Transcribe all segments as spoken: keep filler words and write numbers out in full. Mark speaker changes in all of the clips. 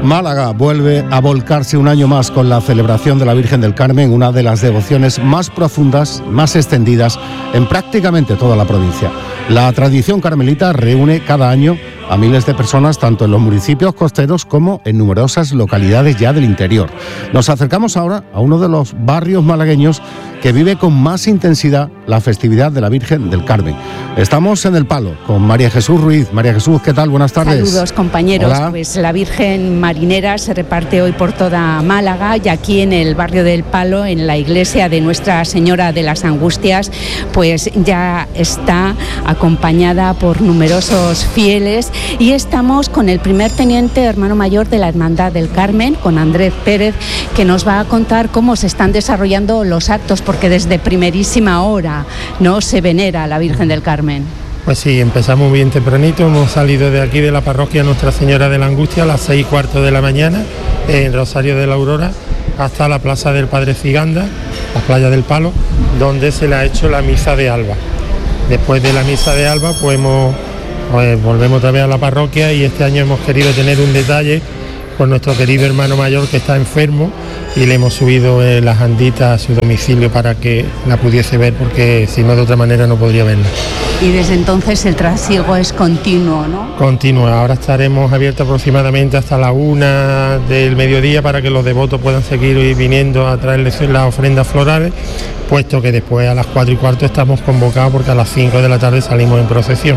Speaker 1: Málaga vuelve a volcarse un año más con la celebración de la Virgen del Carmen, una de las devociones más profundas, más extendidas en prácticamente toda la provincia. La tradición carmelita reúne cada año a miles de personas, tanto en los municipios costeros como en numerosas localidades ya del interior. Nos acercamos ahora a uno de los barrios malagueños que vive con más intensidad la festividad de la Virgen del Carmen. Estamos en El Palo con María Jesús Ruiz. María Jesús, ¿qué tal? Buenas tardes.
Speaker 2: Saludos, compañeros.
Speaker 1: Hola.
Speaker 2: Pues la Virgen marinera se reparte hoy por toda Málaga y aquí en el barrio del Palo, en la iglesia de Nuestra Señora de las Angustias, pues ya está acompañada por numerosos fieles y estamos con el primer teniente hermano mayor de la Hermandad del Carmen, con Andrés Pérez, que nos va a contar cómo se están desarrollando los actos, porque desde primerísima hora no se venera a la Virgen del Carmen.
Speaker 3: Pues sí, empezamos bien tempranito, hemos salido de aquí de la parroquia Nuestra Señora de la Angustia a las seis y cuarto de la mañana en Rosario de la Aurora hasta la plaza del Padre Ciganda, la playa del Palo, donde se le ha hecho la misa de alba. Después de la misa de alba pues, hemos, pues volvemos otra vez a la parroquia y este año hemos querido tener un detalle con nuestro querido hermano mayor que está enfermo y le hemos subido eh, las anditas a su domicilio para que la pudiese ver, porque si no de otra manera no podría verla.
Speaker 2: Y desde entonces el trasiego es continuo, ¿no?
Speaker 3: Continuo. Ahora estaremos abiertos aproximadamente hasta la una del mediodía para que los devotos puedan seguir viniendo a traerles las ofrendas florales, puesto que después a las cuatro y cuarto estamos convocados porque a las cinco de la tarde salimos en procesión.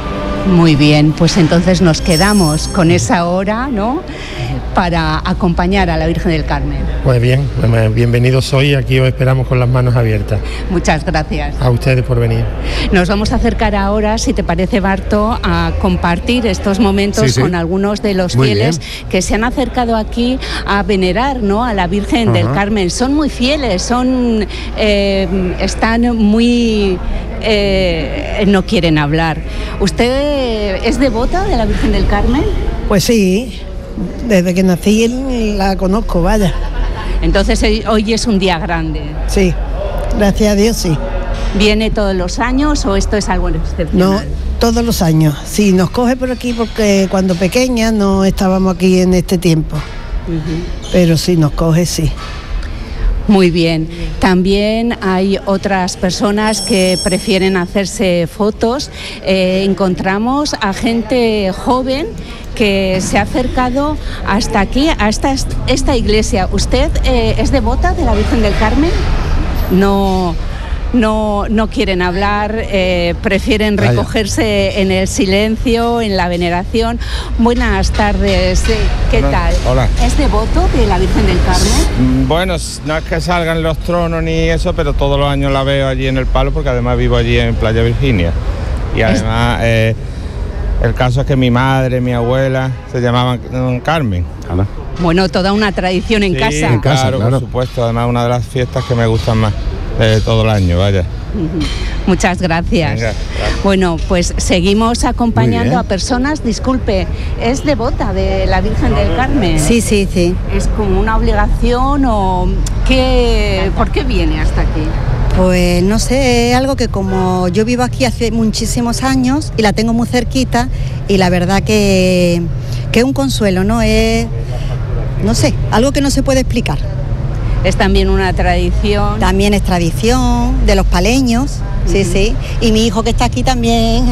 Speaker 2: Muy bien, pues entonces nos quedamos con esa hora, ¿no?, para acompañar a la Virgen del Carmen.
Speaker 3: Pues bien, bienvenidos hoy, aquí os esperamos con las manos abiertas.
Speaker 2: Muchas gracias.
Speaker 3: A ustedes por venir.
Speaker 2: Nos vamos a acercar ahora, si te parece, Barto, a compartir estos momentos sí, sí. con algunos de los muy fieles bien. que se han acercado aquí a venerar, ¿no?, a la Virgen uh-huh. del Carmen. Son muy fieles, son eh, están muy... Eh, no quieren hablar. ¿Usted es devota de la Virgen del Carmen?
Speaker 4: Pues sí, desde que nací la conozco, vaya.
Speaker 2: Entonces hoy es un día grande.
Speaker 4: Sí, gracias a Dios sí.
Speaker 2: ¿Viene todos los años o esto es algo excepcional?
Speaker 4: No, todos los años. Sí, nos coge por aquí porque cuando pequeña no estábamos aquí en este tiempo. Uh-huh. Pero sí, nos coge, sí.
Speaker 2: Muy bien. También hay otras personas que prefieren hacerse fotos. Eh, encontramos a gente joven que se ha acercado hasta aquí, a esta, esta iglesia. ¿Usted eh, es devota de la Virgen del Carmen? No... No, no quieren hablar, eh, prefieren recogerse Vaya. en el silencio, en la veneración. Buenas tardes, ¿qué Hola. tal?
Speaker 5: Hola.
Speaker 2: ¿Es devoto de la Virgen del Carmen?
Speaker 5: Bueno, no es que salgan los tronos ni eso, pero todos los años la veo allí en El Palo, porque además vivo allí en Playa Virginia. Y además, eh, el caso es que mi madre, mi abuela, se llamaban Carmen.
Speaker 2: Hola. Bueno, toda una tradición en
Speaker 5: sí,
Speaker 2: casa.
Speaker 5: En casa, claro, claro, por supuesto. Además, una de las fiestas que me gustan más de todo el año, vaya.
Speaker 2: Uh-huh. Muchas gracias.
Speaker 5: Venga, gracias.
Speaker 2: Bueno, pues seguimos acompañando a personas. Disculpe, ¿es devota de la Virgen del Carmen?
Speaker 6: Sí, sí, sí.
Speaker 2: ¿Es como una obligación o qué? ¿Por qué viene hasta aquí?
Speaker 6: Pues no sé, es algo que como yo vivo aquí hace muchísimos años y la tengo muy cerquita y la verdad que, que es un consuelo, ¿no? Es, no sé, algo que no se puede explicar.
Speaker 2: Es también una tradición.
Speaker 6: También es tradición de los paleños, uh-huh. sí, sí. Y mi hijo que está aquí también,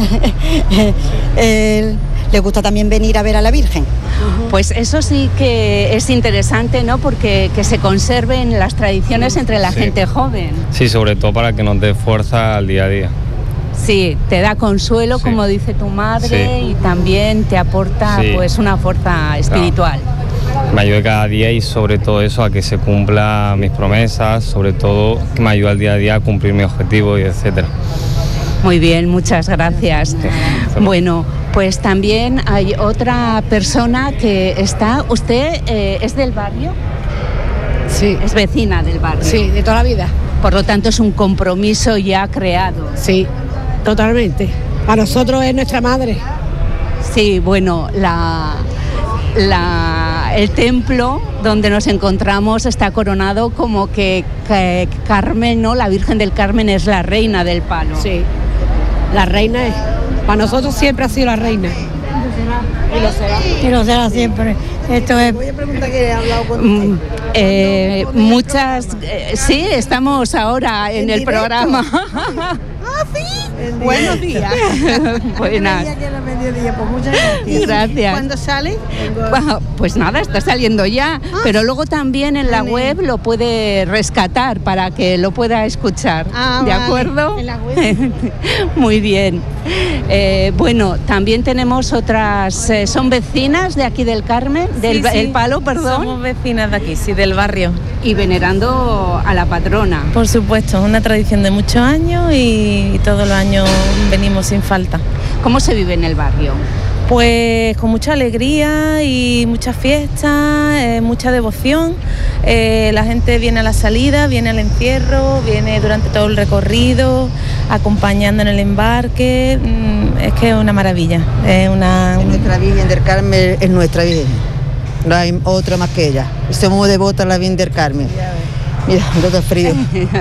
Speaker 6: él, le gusta también venir a ver a la Virgen.
Speaker 2: Uh-huh. Pues eso sí que es interesante, ¿no? Porque que se conserven las tradiciones entre la sí. gente joven.
Speaker 7: Sí, sobre todo para que nos dé fuerza al día a día.
Speaker 2: Sí, te da consuelo, sí. como dice tu madre, sí. y también te aporta sí. pues una fuerza espiritual. Claro.
Speaker 7: Me ayuda cada día y sobre todo eso a que se cumplan mis promesas, sobre todo que me ayuda al día a día a cumplir mis objetivos y etcétera.
Speaker 2: Muy bien, muchas gracias. Sí. Bueno, pues también hay otra persona que está. ¿Usted eh, es del barrio?
Speaker 8: Sí.
Speaker 2: Es vecina del barrio.
Speaker 8: Sí, de toda la vida.
Speaker 2: Por lo tanto es un compromiso ya creado.
Speaker 8: Sí, totalmente. Para nosotros es nuestra madre.
Speaker 2: Sí, bueno, la... La, el templo donde nos encontramos está coronado como que, que Carmen, ¿no? La Virgen del Carmen es la reina del Palo.
Speaker 8: Sí, la reina es, para nosotros siempre ha sido la reina. Y lo será. Y lo será siempre. Esto es... Voy a preguntar que he hablado con
Speaker 2: usted. Eh, muchas... Eh, sí, estamos ahora en, en el directo? Programa.
Speaker 8: Ah, sí. Buenos días.
Speaker 2: Buenas.
Speaker 8: Pues muchas gracias.
Speaker 2: Gracias.
Speaker 8: ¿Cuándo sale?
Speaker 2: Bueno, pues nada, está saliendo ya. Ah, pero luego también en la web lo puede rescatar para que lo pueda escuchar. Ah, ¿de vale. acuerdo? En la web. Muy bien. Eh, bueno, también tenemos otras... Eh, ¿Son vecinas de aquí del Carmen? Del sí, sí. El Palo, perdón.
Speaker 9: Somos vecinas de aquí, sí, del barrio.
Speaker 2: Y venerando a la patrona.
Speaker 9: Por supuesto, es una tradición de muchos años y todos los años venimos sin falta.
Speaker 2: ¿Cómo se vive en el barrio?
Speaker 9: Pues con mucha alegría y muchas fiestas, eh, mucha devoción. Eh, la gente viene a la salida, viene al entierro, viene durante todo el recorrido, acompañando en el embarque. Mm, es que es una maravilla. Es una...
Speaker 10: Nuestra Virgen del Carmen es nuestra Virgen. No hay otra más que ella. Somos devotas a la Virgen del Carmen. Mira, todo frío.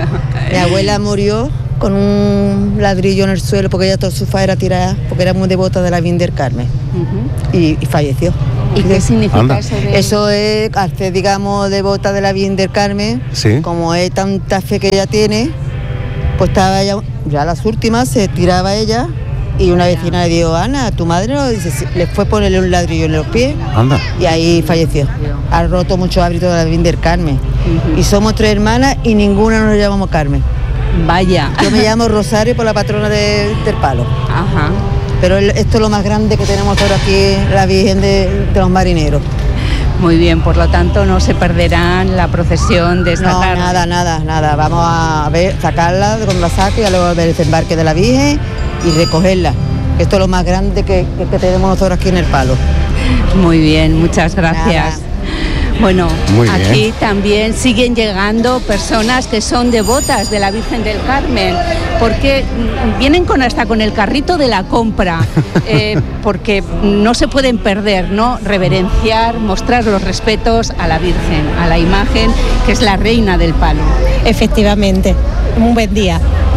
Speaker 10: Mi abuela murió con un ladrillo en el suelo porque ella toda su fa era tirada, porque era muy devota de la Virgen del Carmen. Uh-huh. y, y falleció.
Speaker 2: ¿Y qué significa Anda. eso? De...
Speaker 10: Eso es, al ser, digamos, devota de la Virgen del Carmen, ¿sí? Como es tanta fe que ella tiene, pues estaba ella, ya las últimas se tiraba ella. Y una vecina le dijo, Ana, tu madre no, dice, le fue ponerle un ladrillo en los pies. Anda. Y ahí falleció. Ha roto muchos hábitos de la Virgen del Carmen. Uh-huh. Y somos tres hermanas y ninguna nos llamamos Carmen.
Speaker 2: Vaya.
Speaker 10: Yo me llamo Rosario por la patrona de, del Palo.
Speaker 2: Ajá.
Speaker 10: Pero el, esto es lo más grande que tenemos ahora aquí, la Virgen de, de los Marineros.
Speaker 2: Muy bien, por lo tanto no se perderán la procesión de esta
Speaker 10: no,
Speaker 2: tarde.
Speaker 10: No, nada, nada, nada. Vamos a ver, sacarla con la saco y luego a ver el desembarque de la Virgen y recogerla. Esto es lo más grande que, que, que tenemos nosotros aquí en el Palo.
Speaker 2: Muy bien, muchas gracias. Nada. Bueno, Muy aquí bien. También siguen llegando personas que son devotas de la Virgen del Carmen, porque vienen con hasta con el carrito de la compra, eh, porque no se pueden perder, ¿no? Reverenciar, mostrar los respetos a la Virgen, a la imagen que es la reina del Palo.
Speaker 8: Efectivamente, un buen día.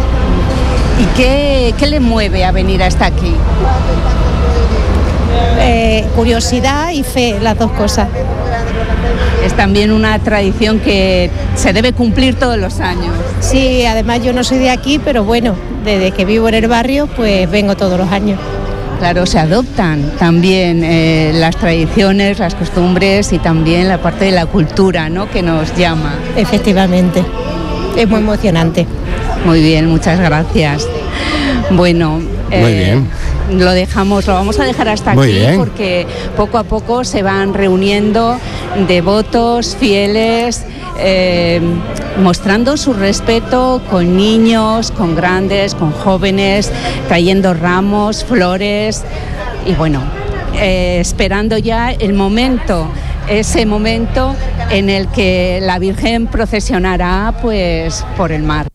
Speaker 2: ¿Y qué, qué le mueve a venir hasta aquí?
Speaker 8: Eh, curiosidad y fe, las dos cosas.
Speaker 2: Es también una tradición que se debe cumplir todos los años.
Speaker 8: Sí, además yo no soy de aquí, pero bueno, desde que vivo en el barrio, pues vengo todos los años.
Speaker 2: Claro, se adoptan también eh, las tradiciones, las costumbres y también la parte de la cultura, ¿no?, que nos llama.
Speaker 8: Efectivamente, es muy emocionante.
Speaker 2: Muy bien, muchas gracias. Bueno,
Speaker 1: eh, muy bien.
Speaker 2: Lo dejamos, lo vamos a dejar hasta
Speaker 1: Muy
Speaker 2: aquí
Speaker 1: bien.
Speaker 2: Porque poco a poco se van reuniendo devotos, fieles, eh, mostrando su respeto con niños, con grandes, con jóvenes, trayendo ramos, flores y bueno, eh, esperando ya el momento, ese momento en el que la Virgen procesionará pues por el mar.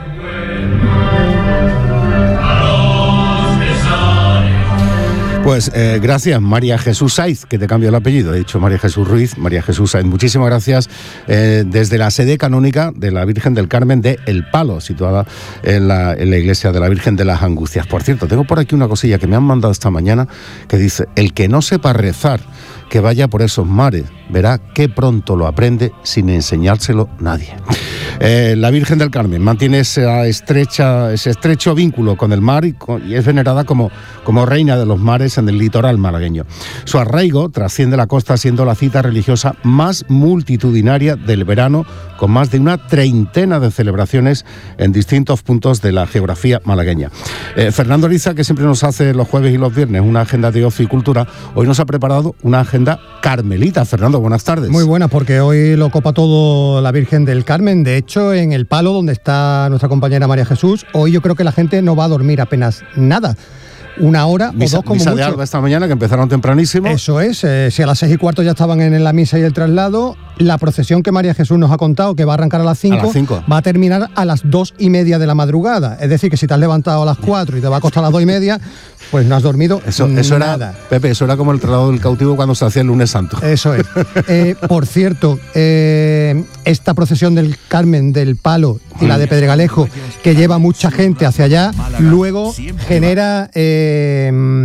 Speaker 1: Pues eh, gracias, María Jesús Saiz, que te cambio el apellido, he dicho María Jesús Ruiz, María Jesús Saiz. Muchísimas gracias eh, desde la sede canónica de la Virgen del Carmen de El Palo, situada en la, en la iglesia de la Virgen de las Angustias. Por cierto, tengo por aquí una cosilla que me han mandado esta mañana que dice, el que no sepa rezar, que vaya por esos mares, verá qué pronto lo aprende sin enseñárselo nadie. Eh, la Virgen del Carmen mantiene esa estrecha, ese estrecho vínculo con el mar y, con, y es venerada como, como reina de los mares en el litoral malagueño. Su arraigo trasciende la costa, siendo la cita religiosa más multitudinaria del verano, con más de una treintena de celebraciones en distintos puntos de la geografía malagueña. Eh, Fernando Ariza, que siempre nos hace los jueves y los viernes una agenda de ocio y cultura, hoy nos ha preparado una agenda carmelita. Fernando, buenas tardes.
Speaker 11: Muy buena, porque hoy lo copa todo la Virgen del Carmen. De hecho, en El Palo, donde está nuestra compañera María Jesús, hoy yo creo que la gente no va a dormir apenas nada. Una hora
Speaker 1: misa,
Speaker 11: o dos como
Speaker 1: misa
Speaker 11: mucho.
Speaker 1: de Alba esta mañana, que empezaron tempranísimo.
Speaker 11: Eso es, eh, si a las seis y cuarto ya estaban en la misa y el traslado, la procesión que María Jesús nos ha contado, que va a arrancar a las cinco, a las cinco, va a terminar a las dos y media de la madrugada. Es decir, que si te has levantado a las cuatro y te va a costar a las dos y media, pues no has dormido
Speaker 1: eso, eso
Speaker 11: nada.
Speaker 1: Era, Pepe, eso era como el traslado del cautivo cuando se hacía el lunes santo.
Speaker 11: Eso es. eh, por cierto, eh, esta procesión del Carmen del Palo y la de Pedregalejo, que lleva mucha gente hacia allá, luego genera... Eh,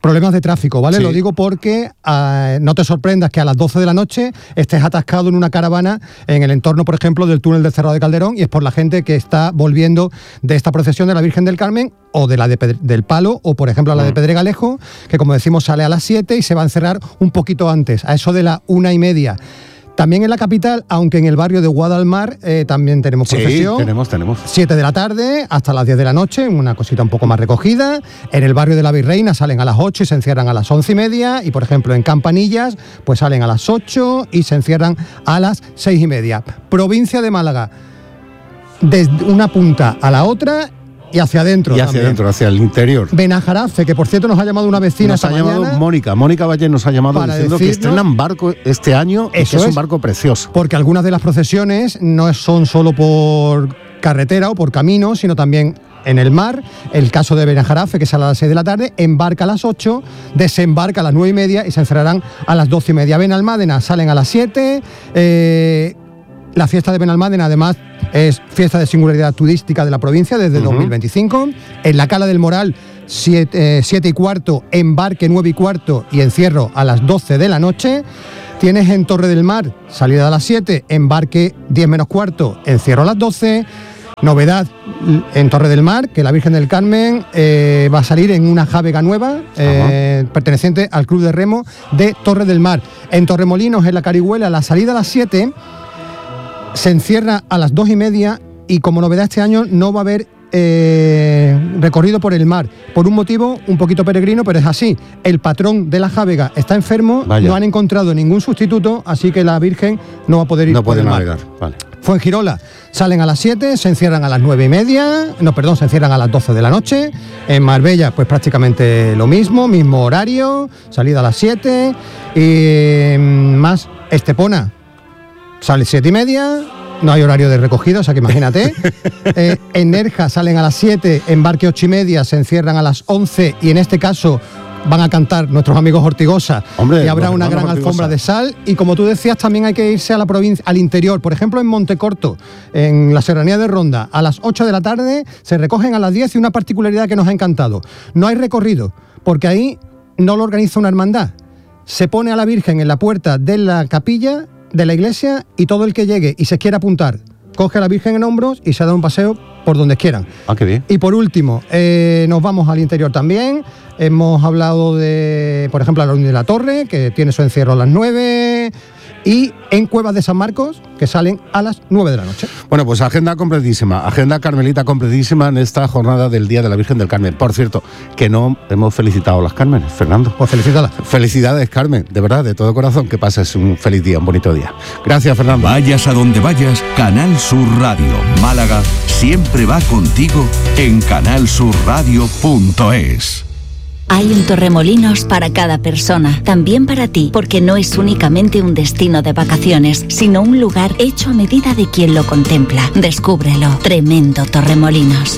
Speaker 11: Problemas de tráfico, ¿vale? Sí. Lo digo porque uh, no te sorprendas que a las doce de la noche estés atascado en una caravana en el entorno, por ejemplo, del túnel del Cerrado de Calderón, y es por la gente que está volviendo de esta procesión de la Virgen del Carmen o de la de Pedre- del Palo, o por ejemplo a la de Pedregalejo, que como decimos sale a las siete y se va a encerrar un poquito antes, a eso de la una y media. También en la capital, aunque en el barrio de Guadalmar eh, también tenemos procesión.
Speaker 1: Sí, tenemos, tenemos.
Speaker 11: siete de la tarde hasta las diez de la noche, una cosita un poco más recogida. En el barrio de la Virreina salen a las ocho y se encierran a las once y media. Y por ejemplo en Campanillas, pues salen a las ocho y se encierran a las seis y media. Provincia de Málaga, desde una punta a la otra y hacia adentro.
Speaker 1: Y hacia
Speaker 11: también.
Speaker 1: adentro, hacia el interior.
Speaker 11: Benajarafe, que por cierto nos ha llamado una vecina
Speaker 1: Nos
Speaker 11: esta
Speaker 1: ha llamado
Speaker 11: mañana,
Speaker 1: Mónica. Mónica Valle nos ha llamado diciendo que estrenan barco este año y que es, es un barco precioso.
Speaker 11: Porque algunas de las procesiones no son solo por carretera o por camino, sino también en el mar. El caso de Benajarafe, que sale a las seis de la tarde, embarca a las ocho, desembarca a las nueve y media y se encerrarán a las doce y media. Benalmádena salen a las siete. Eh, la fiesta de Benalmádena, además, es fiesta de singularidad turística de la provincia desde uh-huh. dos mil veinticinco. En la Cala del Moral, siete, eh, siete y cuarto, embarque nueve y cuarto y encierro a las doce de la noche. Tienes en Torre del Mar, salida a las siete, embarque diez menos cuarto, encierro a las doce. Novedad en Torre del Mar, que la Virgen del Carmen eh, va a salir en una jávega nueva, eh, perteneciente al Club de Remo de Torre del Mar. En Torremolinos, en la Carihuela, la salida a las siete, se encierra a las dos y media y como novedad este año no va a haber eh, recorrido por el mar, por un motivo un poquito peregrino, pero es así. El patrón de la jávega está enfermo, Vaya. no han encontrado ningún sustituto, así que la Virgen no va a poder ir
Speaker 1: no
Speaker 11: por
Speaker 1: puede
Speaker 11: el
Speaker 1: navegar.
Speaker 11: mar.
Speaker 1: Vale.
Speaker 11: Fuengirola, salen a las siete, se encierran a las nueve y media, no, perdón, se encierran a las doce de la noche. En Marbella, pues prácticamente lo mismo, mismo horario, salida a las siete. Y más Estepona, sale siete y media, no hay horario de recogida, o sea que imagínate. eh, en Nerja salen a las siete, embarque ocho y media, se encierran a las once y en este caso van a cantar nuestros amigos Ortigosa. Hombre, y habrá una gran Ortigosa. Alfombra de sal. Y como tú decías, también hay que irse a la provincia, al interior. Por ejemplo, en Montecorto, en la Serranía de Ronda, a las ocho de la tarde se recogen a las diez y una particularidad que nos ha encantado. No hay recorrido, porque ahí no lo organiza una hermandad. Se pone a la Virgen en la puerta de la capilla de la iglesia y todo el que llegue y se quiera apuntar, coge a la Virgen en hombros y se da un paseo por donde quieran.
Speaker 1: Ah, qué bien.
Speaker 11: Y por último, eh, nos vamos al interior también. Hemos hablado de, por ejemplo, la Unión de la Torre, que tiene su encierro a las nueve, y en Cuevas de San Marcos, que salen a las nueve de la noche.
Speaker 1: Bueno, pues agenda completísima, agenda carmelita completísima en esta jornada del Día de la Virgen del Carmen. Por cierto, que no hemos felicitado a las Cármenes, Fernando.
Speaker 11: Pues felicítalas.
Speaker 1: Felicidades, Carmen, de verdad, de todo corazón, que pases un feliz día, un bonito día. Gracias, Fernando.
Speaker 12: Vayas a donde vayas, Canal Sur Radio, Málaga, siempre va contigo en canal sur radio punto es.
Speaker 13: Hay un Torremolinos para cada persona, también para ti, porque no es únicamente un destino de vacaciones, sino un lugar hecho a medida de quien lo contempla. Descúbrelo. Tremendo Torremolinos.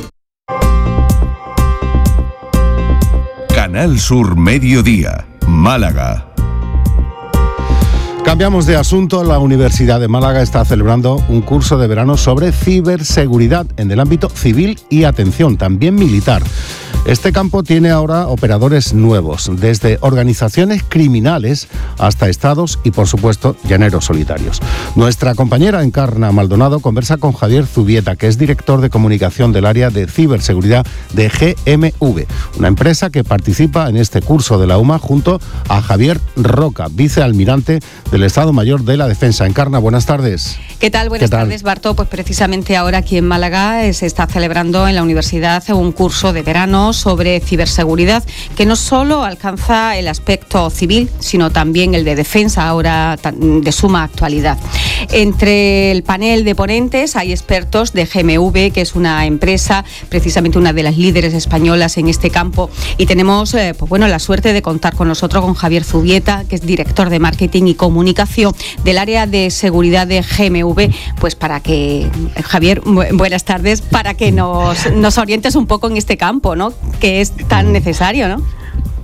Speaker 12: Canal Sur Mediodía, Málaga.
Speaker 1: Cambiamos de asunto. La Universidad de Málaga está celebrando un curso de verano sobre ciberseguridad en el ámbito civil y, atención, también militar. Este campo tiene ahora operadores nuevos, desde organizaciones criminales hasta estados y, por supuesto, llaneros solitarios. Nuestra compañera Encarna Maldonado conversa con Javier Zubieta, que es director de comunicación del área de ciberseguridad de G M V, una empresa que participa en este curso de la U M A junto a Javier Roca, vicealmirante del Estado Mayor de la Defensa. Encarna, buenas tardes.
Speaker 14: ¿Qué tal? Buenas ¿Qué tal? tardes, Barto. Pues precisamente ahora aquí en Málaga se está celebrando en la universidad un curso de verano sobre ciberseguridad que no solo alcanza el aspecto civil, sino también el de defensa, ahora de suma actualidad. Entre el panel de ponentes hay expertos de G M V, que es una empresa, precisamente una de las líderes españolas en este campo, y tenemos eh, pues bueno, la suerte de contar con nosotros con Javier Zubieta, que es director de marketing y comunicación del área de seguridad de G M V, pues para que, Javier, bu- buenas tardes, para que nos, nos orientes un poco en este campo, ¿no?, que es tan necesario, ¿no?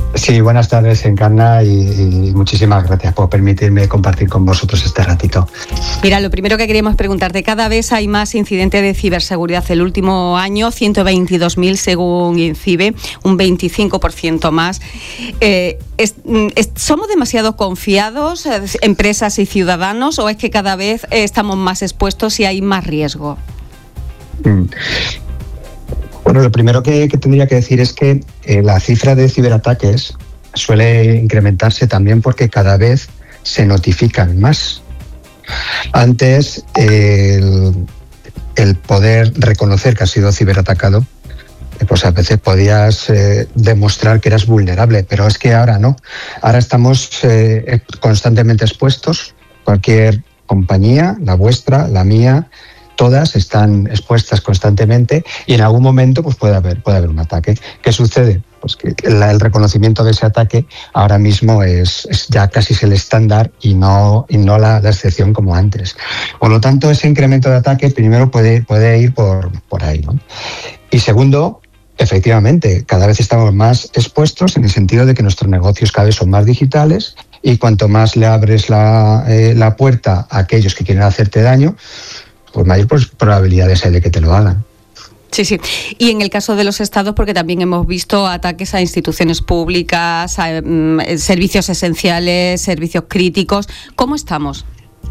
Speaker 15: Sí, buenas tardes, Encarna, y, y muchísimas gracias por permitirme compartir con vosotros este ratito.
Speaker 14: Mira, lo primero que queríamos preguntarte, cada vez hay más incidentes de ciberseguridad. El último año, ciento veintidós mil según INCIBE, un veinticinco por ciento más. Eh, es, es, ¿Somos demasiado confiados, eh, empresas y ciudadanos, o es que cada vez eh, estamos más expuestos y hay más riesgo?
Speaker 15: Mm. Bueno, lo primero que, que tendría que decir es que eh, la cifra de ciberataques suele incrementarse también porque cada vez se notifican más. Antes, eh, el, el poder reconocer que has sido ciberatacado, eh, pues a veces podías eh, demostrar que eras vulnerable, pero es que ahora no. Ahora estamos eh, constantemente expuestos. Cualquier compañía, la vuestra, la mía, todas están expuestas constantemente y en algún momento pues puede haber, puede haber un ataque. ¿Qué sucede? Pues que el, el reconocimiento de ese ataque ahora mismo es, es ya casi es el estándar y no, y no la, la excepción como antes. Por lo tanto, ese incremento de ataque primero puede, puede ir por, por ahí, ¿no? Y segundo, efectivamente, cada vez estamos más expuestos en el sentido de que nuestros negocios cada vez son más digitales y cuanto más le abres la, eh, la puerta a aquellos que quieren hacerte daño, pues mayor probabilidades hay de que te lo hagan.
Speaker 14: Sí, sí. Y en el caso de los estados, porque también hemos visto ataques a instituciones públicas, a um, servicios esenciales, servicios críticos. ¿Cómo estamos?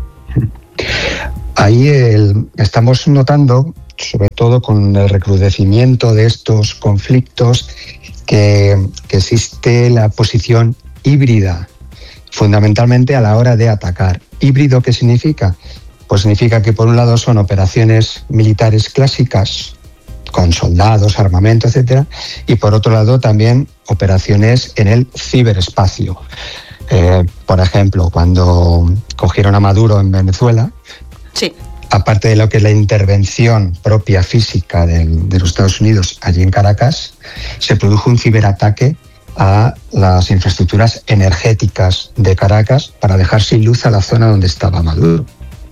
Speaker 15: Ahí el, estamos notando, sobre todo con el recrudecimiento de estos conflictos, que, que existe la posición híbrida, fundamentalmente a la hora de atacar. ¿Híbrido qué significa? Pues significa que por un lado son operaciones militares clásicas, con soldados, armamento, etcétera, y por otro lado también operaciones en el ciberespacio. Eh, por ejemplo, cuando cogieron a Maduro en Venezuela,
Speaker 14: sí.
Speaker 15: Aparte de lo que es la intervención propia física de, de los Estados Unidos allí en Caracas, se produjo un ciberataque a las infraestructuras energéticas de Caracas para dejar sin luz a la zona donde estaba Maduro.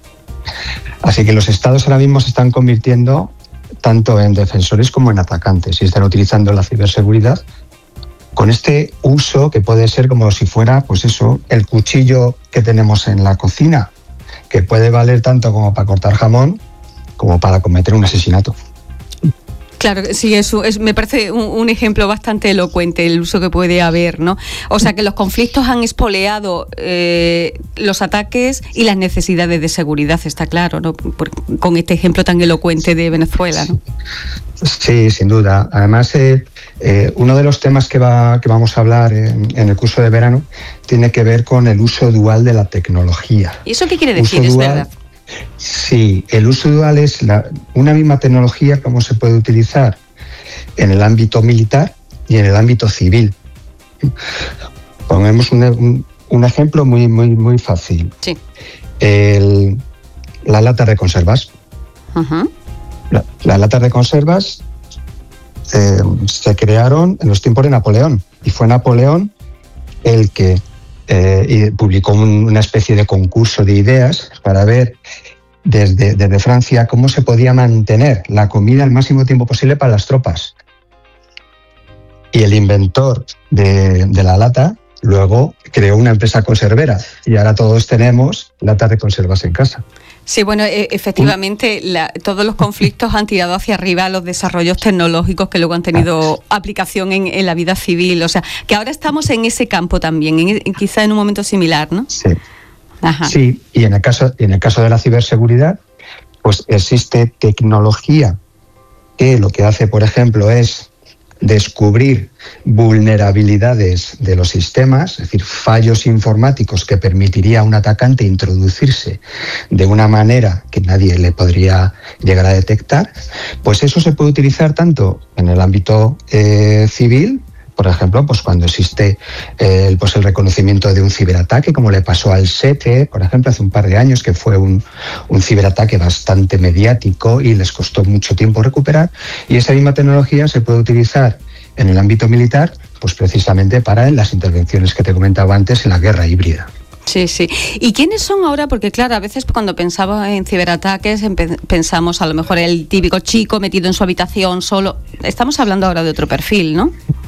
Speaker 15: Así que los estados ahora mismo se están convirtiendo tanto en defensores como en atacantes y están utilizando la ciberseguridad con este uso que puede ser como si fuera, pues eso, el cuchillo que tenemos en la cocina, que puede valer tanto como para cortar jamón como para cometer un asesinato.
Speaker 14: Claro, sí, eso es, me parece un, un ejemplo bastante elocuente el uso que puede haber, ¿no? O sea, que los conflictos han espoleado eh, los ataques y las necesidades de seguridad, está claro, ¿no? Por, con este ejemplo tan elocuente de Venezuela, ¿no?
Speaker 15: Sí, sin duda. Además, eh, eh, uno de los temas que, va, que vamos a hablar en, en el curso de verano tiene que ver con el uso dual de la tecnología.
Speaker 14: ¿Y eso qué quiere decir?
Speaker 15: Uso
Speaker 14: es
Speaker 15: dual,
Speaker 14: verdad.
Speaker 15: Sí, el uso dual es la, una misma tecnología como se puede utilizar en el ámbito militar y en el ámbito civil. Pongamos un, un, un ejemplo muy, muy, muy fácil.
Speaker 14: Sí.
Speaker 15: El, la lata de conservas.
Speaker 14: Uh-huh.
Speaker 15: La, las latas de conservas eh, se crearon en los tiempos de Napoleón y fue Napoleón el que eh, y publicó un, una especie de concurso de ideas para ver desde, desde Francia cómo se podía mantener la comida el máximo tiempo posible para las tropas. Y el inventor de, de la lata luego creó una empresa conservera y ahora todos tenemos latas de conservas en casa.
Speaker 14: Sí, bueno, e- efectivamente, la, todos los conflictos han tirado hacia arriba los desarrollos tecnológicos que luego han tenido aplicación en, en la vida civil. O sea, que ahora estamos en ese campo también, en, en, quizá en un momento similar, ¿no?
Speaker 15: Sí.
Speaker 14: Ajá.
Speaker 15: Sí, y en el caso, en el caso de la ciberseguridad, pues existe tecnología que lo que hace, por ejemplo, es descubrir vulnerabilidades de los sistemas, es decir, fallos informáticos que permitiría a un atacante introducirse de una manera que nadie le podría llegar a detectar, pues eso se puede utilizar tanto en el ámbito eh, civil, por ejemplo, pues cuando existe eh, pues el reconocimiento de un ciberataque, como le pasó al S E T E, por ejemplo, hace un par de años, que fue un, un ciberataque bastante mediático y les costó mucho tiempo recuperar, y esa misma tecnología se puede utilizar en el ámbito militar, pues precisamente para las intervenciones que te comentaba antes en la guerra híbrida.
Speaker 14: Sí, sí. ¿Y quiénes son ahora? Porque claro, a veces cuando pensamos en ciberataques empe- pensamos a lo mejor el típico chico metido en su habitación solo. Estamos hablando ahora de otro perfil, ¿no?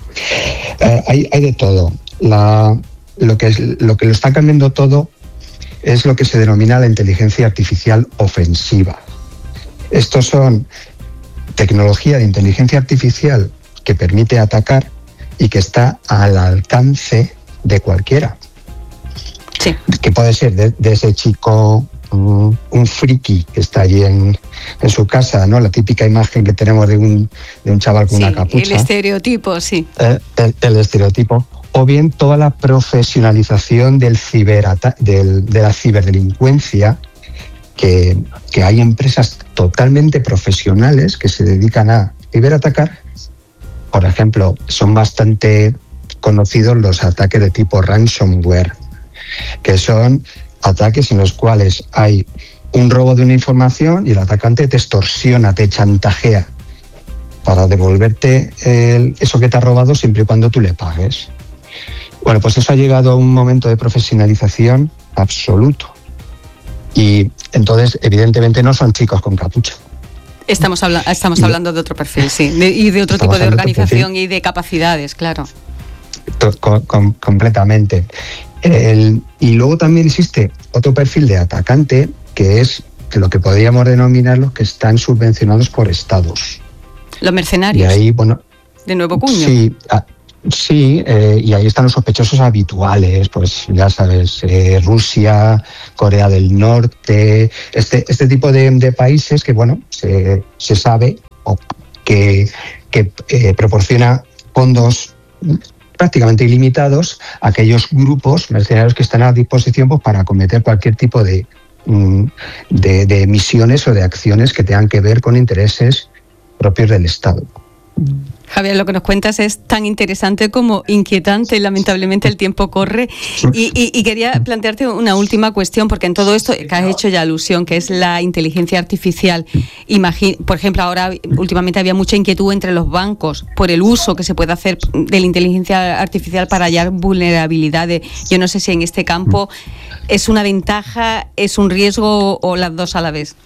Speaker 15: Eh, hay, hay de todo. La, lo, que es, lo que lo está cambiando todo es lo que se denomina la inteligencia artificial ofensiva. Estos son tecnología de inteligencia artificial que permite atacar y que está al alcance de cualquiera.
Speaker 14: Sí.
Speaker 15: Que puede ser de, de ese chico, um, un friki que está allí en, en su casa, ¿no? La típica imagen que tenemos de un, de un chaval con
Speaker 14: sí,
Speaker 15: una capucha.
Speaker 14: El estereotipo, sí.
Speaker 15: Eh, el, el estereotipo. O bien toda la profesionalización del ciberata- del, de la ciberdelincuencia, que, que hay empresas totalmente profesionales que se dedican a ciberatacar. Por ejemplo, son bastante conocidos los ataques de tipo ransomware, que son ataques en los cuales hay un robo de una información y el atacante te extorsiona, te chantajea para devolverte el, eso que te ha robado siempre y cuando tú le pagues. Bueno, pues eso ha llegado a un momento de profesionalización absoluto. Y entonces, evidentemente, no son chicos con capucha.
Speaker 14: Estamos, habla- estamos hablando de otro perfil, sí, de, y de otro
Speaker 15: Estamos
Speaker 14: tipo de organización
Speaker 15: de
Speaker 14: y de capacidades, claro.
Speaker 15: Com- com- completamente. El, y luego también existe otro perfil de atacante, que es lo que podríamos denominar los que están subvencionados por estados.
Speaker 14: Los mercenarios.
Speaker 15: Y ahí, bueno,
Speaker 14: de nuevo cuño.
Speaker 15: sí, ah, sí eh, y ahí están los sospechosos habituales, pues ya sabes, eh, Rusia, Corea del Norte, este, este tipo de, de países que, bueno, se, se sabe o que, que eh, proporciona fondos prácticamente ilimitados a aquellos grupos mercenarios que están a disposición, pues, para cometer cualquier tipo de, de, de misiones o de acciones que tengan que ver con intereses propios del Estado.
Speaker 14: Javier, lo que nos cuentas es tan interesante como inquietante. Lamentablemente el tiempo corre. Y, y, y quería plantearte una última cuestión, porque en todo esto que has hecho ya alusión, que es la inteligencia artificial. Imagin- por ejemplo, ahora últimamente había mucha inquietud entre los bancos por el uso que se puede hacer de la inteligencia artificial para hallar vulnerabilidades. Yo no sé si en este campo es una ventaja, es un riesgo o las dos a la vez.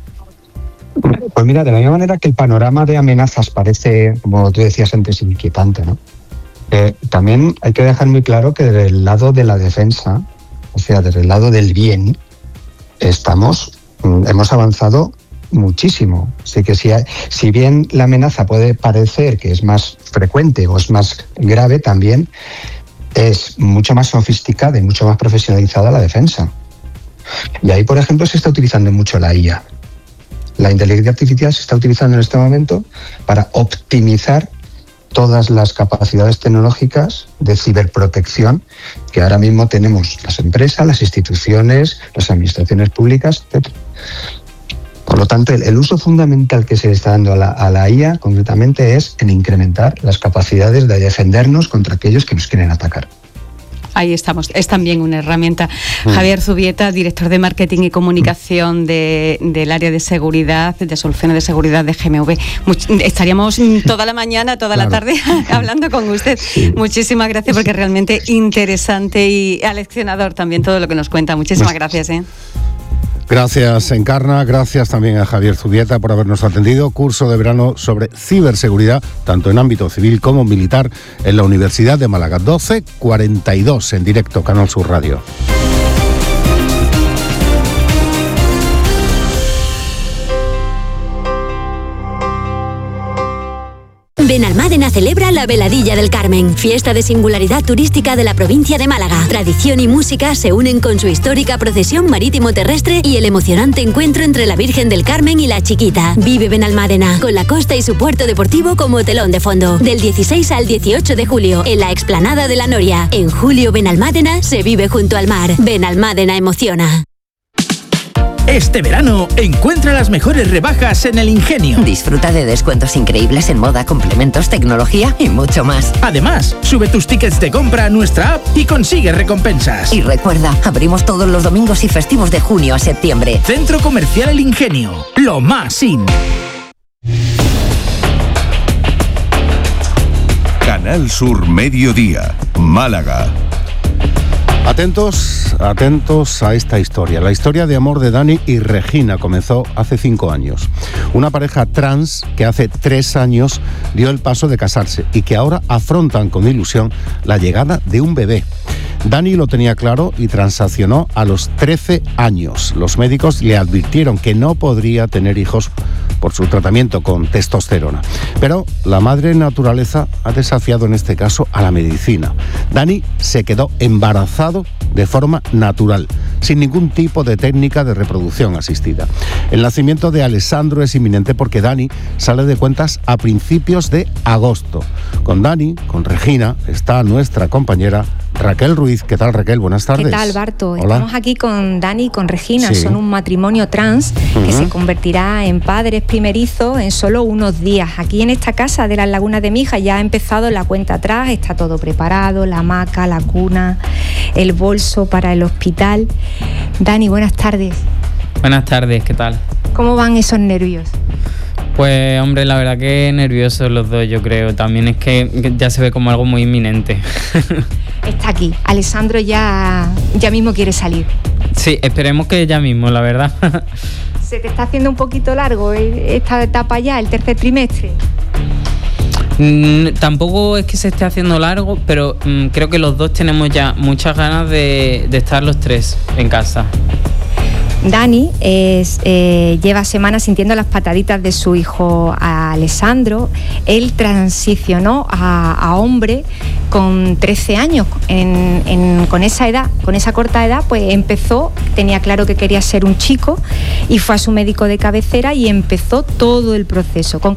Speaker 15: Pues mira, de la misma manera que el panorama de amenazas parece, como tú decías antes, inquietante, ¿no? Eh, también hay que dejar muy claro que desde el lado de la defensa, o sea, desde el lado del bien, estamos, hemos avanzado muchísimo. Así que si, hay, si bien la amenaza puede parecer que es más frecuente o es más grave, también es mucho más sofisticada y mucho más profesionalizada la defensa. Y ahí, por ejemplo, se está utilizando mucho la I A. La inteligencia artificial se está utilizando en este momento para optimizar todas las capacidades tecnológicas de ciberprotección que ahora mismo tenemos las empresas, las instituciones, las administraciones públicas, etcétera. Por lo tanto, el, el uso fundamental que se le está dando a la, a la I A concretamente es en incrementar las capacidades de defendernos contra aquellos que nos quieren atacar.
Speaker 14: Ahí estamos, es también una herramienta. Mm. Javier Zubieta, director de Marketing y Comunicación de, del área de seguridad, de soluciones de seguridad de G M V. Much, estaríamos toda la mañana, toda claro. la tarde hablando con usted. Sí. Muchísimas gracias, porque es realmente interesante y aleccionador también todo lo que nos cuenta. Muchísimas gracias. ¿eh?
Speaker 1: Gracias, Encarna. Gracias también a Javier Zubieta por habernos atendido. Curso de verano sobre ciberseguridad, tanto en ámbito civil como militar, en la Universidad de Málaga. doce cuarenta y dos en directo, Canal Sur Radio.
Speaker 16: Benalmádena celebra la Veladilla del Carmen, fiesta de singularidad turística de la provincia de Málaga. Tradición y música se unen con su histórica procesión marítimo-terrestre y el emocionante encuentro entre la Virgen del Carmen y la Chiquita. Vive Benalmádena, con la costa y su puerto deportivo como telón de fondo. Del dieciséis al dieciocho de julio, en la explanada de la Noria. En julio, Benalmádena se vive junto al mar. Benalmádena emociona.
Speaker 17: Este verano, encuentra las mejores rebajas en El Ingenio.
Speaker 18: Disfruta de descuentos increíbles en moda, complementos, tecnología y mucho más.
Speaker 17: Además, sube tus tickets de compra a nuestra app y consigue recompensas.
Speaker 18: Y recuerda, abrimos todos los domingos y festivos de junio a septiembre.
Speaker 17: Centro Comercial El Ingenio, lo más in.
Speaker 12: Canal Sur Mediodía, Málaga.
Speaker 1: Atentos, atentos a esta historia. La historia de amor de Dani y Regina comenzó hace cinco años. Una pareja trans que hace tres años dio el paso de casarse y que ahora afrontan con ilusión la llegada de un bebé. Dani lo tenía claro y transaccionó a los trece años. Los médicos le advirtieron que no podría tener hijos por su tratamiento con testosterona. Pero la madre naturaleza ha desafiado en este caso a la medicina. Dani se quedó embarazado de forma natural, sin ningún tipo de técnica de reproducción asistida. El nacimiento de Alessandro es inminente porque Dani sale de cuentas a principios de agosto. Con Dani, con Regina, está nuestra compañera Raquel Ruiz. ¿Qué tal, Raquel? Buenas tardes.
Speaker 19: ¿Qué tal, Barto?
Speaker 1: Hola.
Speaker 19: Estamos aquí con Dani y con Regina.
Speaker 1: Sí.
Speaker 19: Son un matrimonio trans uh-huh. que se convertirá en padres primerizos en solo unos días. Aquí en esta casa de las Lagunas de Mija ya ha empezado la cuenta atrás, está todo preparado, la hamaca, la cuna, el bolso para el hospital. Dani, buenas tardes.
Speaker 20: Buenas tardes, ¿qué tal?
Speaker 19: ¿Cómo van esos nervios?
Speaker 20: Pues hombre, la verdad que nerviosos los dos, yo creo. También es que ya se ve como algo muy inminente.
Speaker 19: Está aquí. Alessandro ya, ya mismo quiere salir.
Speaker 20: Sí, esperemos que ya mismo, la verdad.
Speaker 19: ¿Se te está haciendo un poquito largo esta etapa ya, el tercer trimestre?
Speaker 20: Mm, tampoco es que se esté haciendo largo, pero mm, creo que los dos tenemos ya muchas ganas de, de estar los tres en casa.
Speaker 19: Dani es, eh, lleva semanas sintiendo las pataditas de su hijo Alessandro. Él transicionó a, a hombre con trece años. En, en, con esa edad, con esa corta edad, pues empezó, tenía claro que quería ser un chico y fue a su médico de cabecera y empezó todo el proceso. ¿Con